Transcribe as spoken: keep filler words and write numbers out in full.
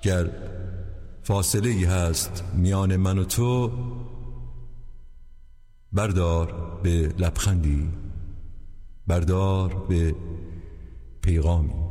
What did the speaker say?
گر فاصله ای هست میان من و تو، بردار به لبخندی، بردار به پیغامی.